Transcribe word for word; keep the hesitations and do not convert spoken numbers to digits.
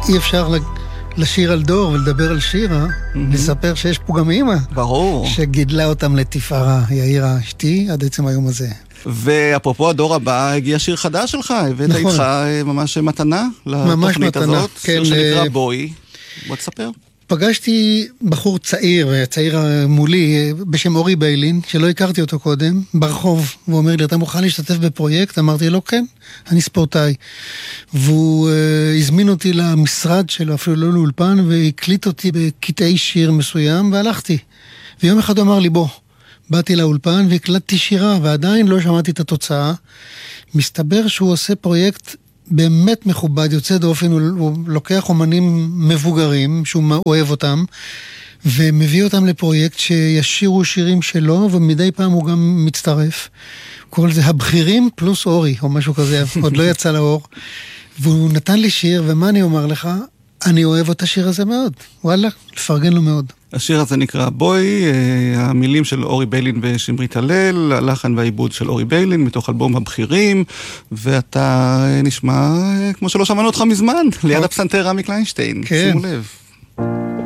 אי אפשר לשיר על דור ולדבר על שירה, לספר שיש פה גם אמא. ברור. שגידלה אותם לתפארה, יאירה אשתי, עד עצם היום הזה. ואפרופו הדור הבא, הגיע שיר חדש שלך, הבאת נכון. איתך ממש מתנה ממש לתוכנית מתנה, הזאת, כן, שיר שנקרא ל- בואי. בוא תספר. פגשתי בחור צעיר, צעיר מולי, בשם אורי ביילין, שלא הכרתי אותו קודם, ברחוב, והוא אומר לי, אתה מוכן להשתתף בפרויקט? אמרתי לו, כן, אני ספורטאי. והוא uh, הזמין אותי למשרד שלו, אפילו לא לאולפן, והקליט אותי בקטעי שיר מסוים, והלכתי. ויום אחד הוא אמר לי, בוא, באתי לאולפן והקלטתי שירה, ועדיין לא שמעתי את התוצאה. מסתבר שהוא עושה פרויקט באמת מכובד, יוצא דופן, הוא, הוא לוקח אומנים מבוגרים, שהוא אוהב אותם, ומביא אותם לפרויקט שישירו שירים שלו, ומדי פעם הוא גם מצטרף. קורא לזה הבחירים פלוס אורי, או משהו כזה, עוד לא יצא לאור. והוא נתן לי שיר, ומה אני אומר לך? אני אוהב את השיר הזה מאוד. וואלה, לפרגן לו מאוד. השיר הזה נקרא בואי, המילים של אורי ביילין ושמרית הלל, הלחן והעיבוד של אורי ביילין מתוך אלבום הבחירים, ואתה נשמע כמו שלא שמענו אותך מזמן, ליד הפסנתר רמי קליינשטיין, שימו לב.